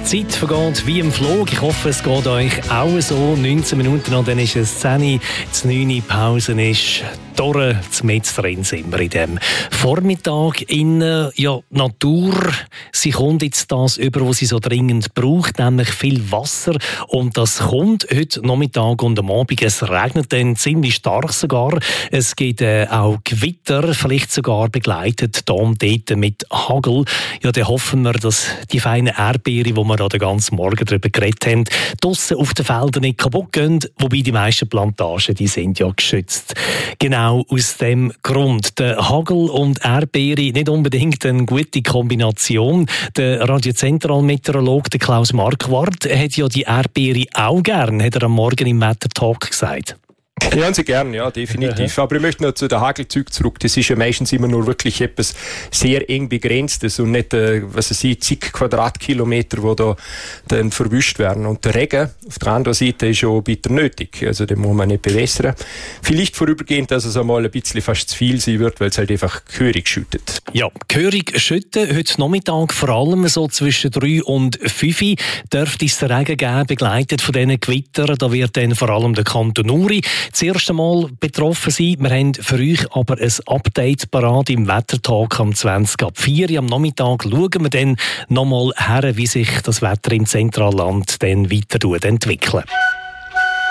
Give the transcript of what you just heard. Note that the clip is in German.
Zeit vergeht wie im Flug. Ich hoffe, es geht euch auch so. 19 Minuten und dann ist es 10 Uhr. Die 9 Uhr Pause ist durch. Mit drin sind wir in dem Vormittag in Natur. Sie kommt jetzt das über, was sie so dringend braucht, nämlich viel Wasser. Und das kommt heute Nachmittag und am Abend. Es regnet dann ziemlich stark sogar. Es gibt auch Gewitter, vielleicht sogar begleitet da und dort mit Hagel. Ja, dann hoffen wir, dass die feinen Erdbeeren, die wir da den ganzen Morgen darüber geredet haben, draussen auf den Feldern nicht kaputt gehen. Wobei die meisten Plantagen, die sind ja geschützt. Genau aus dem Grund. Der Hagel und Erdbeere nicht unbedingt eine gute Kombination. Der Radiozentralmeteorologe Klaus Marquardt hat ja die Erdbeere auch gern, hat er am Morgen im Wettertalk gesagt. Ja, sie gern, ja, definitiv. Aber ich möchte noch zu den Hagelzügen zurück. Das ist ja meistens immer nur wirklich etwas sehr eng Begrenztes und nicht, zig Quadratkilometer, die da dann verwischt werden. Und der Regen auf der anderen Seite ist schon bitter nötig. Also den muss man nicht bewässern. Vielleicht vorübergehend, dass es einmal ein bisschen fast zu viel sein wird, weil es halt einfach gehörig schüttet. Ja, gehörig schütten. Heute Nachmittag vor allem so zwischen 3 und 5 Uhr dürfte es den Regen geben, begleitet von diesen Gewittern. Da wird dann vor allem der Kanton Uri das erste Mal betroffen sein. Wir haben für euch aber ein Update parat im Wettertag am 20 ab 4 Uhr am Nachmittag. Schauen wir dann nochmal her, wie sich das Wetter im Zentralland dann weiter entwickelt.